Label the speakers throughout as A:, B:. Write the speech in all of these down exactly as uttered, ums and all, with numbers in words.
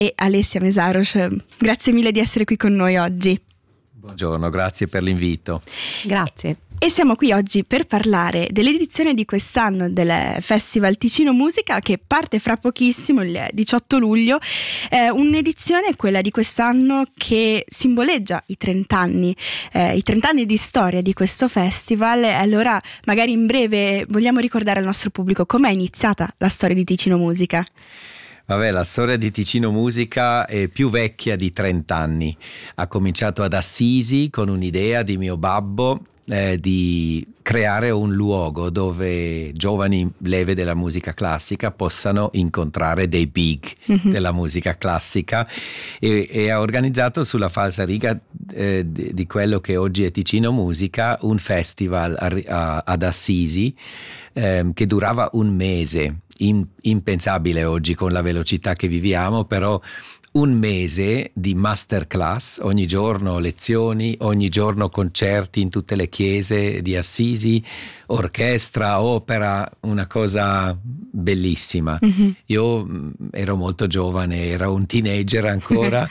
A: e Alessia Mesaros. Grazie mille di essere qui con noi oggi.
B: Buongiorno, grazie per l'invito.
C: Grazie.
A: E siamo qui oggi per parlare dell'edizione di quest'anno del Festival Ticino Musica, che parte fra pochissimo, il diciotto luglio. Eh, un'edizione, quella di quest'anno, che simboleggia i trent'anni, eh, i trent'anni di storia di questo festival. Allora, magari in breve vogliamo ricordare al nostro pubblico com'è iniziata la storia di Ticino Musica.
B: Vabbè, la storia di Ticino Musica è più vecchia di trent'anni. Ha cominciato ad Assisi con un'idea di mio babbo eh, di creare un luogo dove giovani leve della musica classica possano incontrare dei big mm-hmm. della musica classica, e, e ha organizzato sulla falsariga eh, di, di quello che oggi è Ticino Musica un festival a, a, ad Assisi eh, che durava un mese. In, impensabile oggi con la velocità che viviamo, però un mese di masterclass, ogni giorno lezioni, ogni giorno concerti in tutte le chiese di Assisi, orchestra, opera, una cosa bellissima. Mm-hmm. Io ero molto giovane, ero un teenager ancora,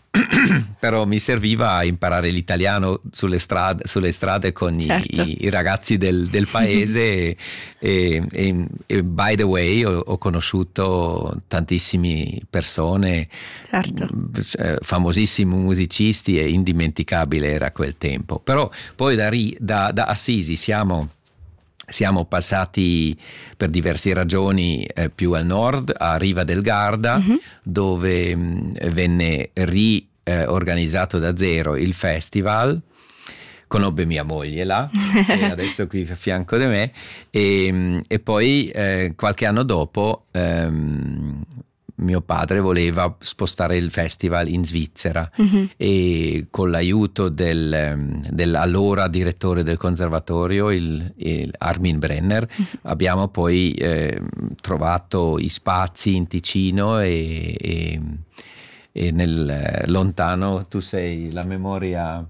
B: però mi serviva a imparare l'italiano sulle strade, sulle strade con certo. i, i ragazzi del, del paese e, e, e by the way ho, ho conosciuto tantissime persone,
A: certo.
B: famosissimi musicisti, e indimenticabile era quel tempo. Però poi da, da, da Assisi siamo Siamo passati per diverse ragioni eh, più al nord, a Riva del Garda, mm-hmm. dove mh, venne riorganizzato eh, da zero il festival. Conobbe mia moglie là, e adesso qui a fianco di me, e, e poi eh, qualche anno dopo ehm, mio padre voleva spostare il festival in Svizzera, mm-hmm. e con l'aiuto del, dell'allora direttore del conservatorio, il, il Armin Brenner, mm-hmm. abbiamo poi eh, trovato i spazi in Ticino e, e, e nel lontano, tu sei la memoria...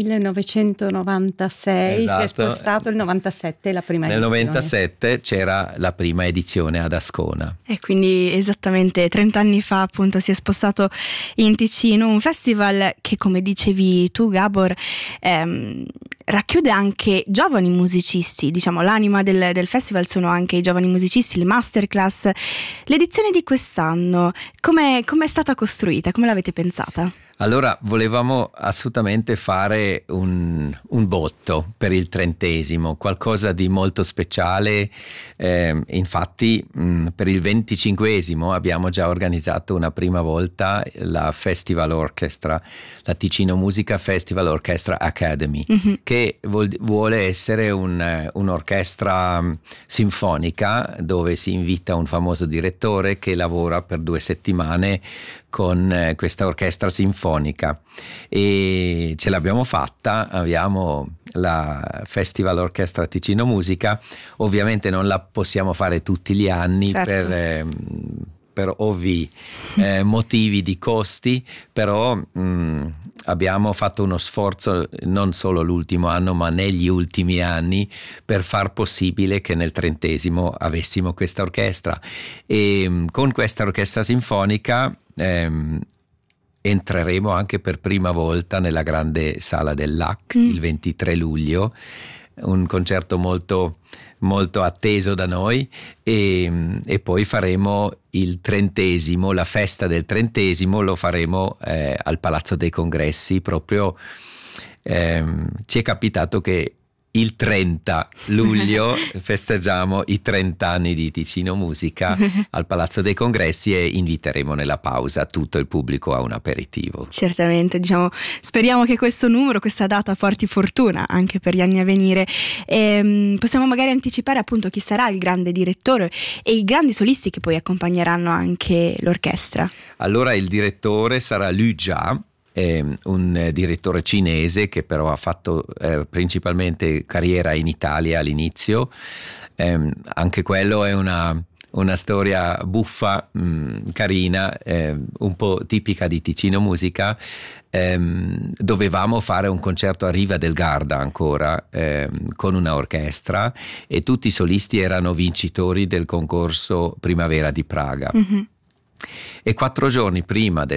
C: millenovecentonovantasei, esatto. Si è spostato il novantasette, la prima
B: Nel
C: edizione.
B: novantasette c'era la prima edizione ad Ascona.
A: E quindi esattamente trent'anni fa appunto si è spostato in Ticino, un festival che, come dicevi tu Gabor, ehm, racchiude anche giovani musicisti, diciamo l'anima del, del festival sono anche i giovani musicisti, le masterclass. L'edizione di quest'anno come è stata costruita, come l'avete pensata?
B: Allora, volevamo assolutamente fare un, un botto per il trentesimo, qualcosa di molto speciale. Eh, infatti, mh, per il venticinquesimo abbiamo già organizzato una prima volta la Festival Orchestra, la Ticino Musica Festival Orchestra Academy, mm-hmm. che vuol, vuole essere un, un'orchestra sinfonica dove si invita un famoso direttore che lavora per due settimane con eh, questa orchestra sinfonica, e ce l'abbiamo fatta. Abbiamo la Festival Orchestra Ticino Musica, ovviamente non la possiamo fare tutti gli anni, certo. per, eh, per ovvi eh, motivi di costi, però mh, abbiamo fatto uno sforzo non solo l'ultimo anno ma negli ultimi anni per far possibile che nel trentesimo avessimo questa orchestra, e mh, con questa orchestra sinfonica ehm, entreremo anche per prima volta nella grande sala dell'A C mm. il ventitré luglio, un concerto molto molto atteso da noi, e, e poi faremo il trentesimo, la festa del trentesimo lo faremo eh, al Palazzo dei Congressi. Proprio ehm, ci è capitato che il trenta luglio festeggiamo i trenta anni di Ticino Musica al Palazzo dei Congressi, e inviteremo nella pausa tutto il pubblico a un aperitivo.
A: Certamente, diciamo, speriamo che questo numero, questa data porti fortuna anche per gli anni a venire. E, possiamo magari anticipare appunto chi sarà il grande direttore e i grandi solisti che poi accompagneranno anche l'orchestra?
B: Allora, il direttore sarà Lu Jia, un direttore cinese che però ha fatto eh, principalmente carriera in Italia all'inizio. Eh, anche quello è una, una storia buffa, mh, carina, eh, un po' tipica di Ticino Musica. Eh, dovevamo fare un concerto a Riva del Garda ancora, eh, con una orchestra, e tutti i solisti erano vincitori del concorso Primavera di Praga. Mm-hmm. E quattro giorni prima del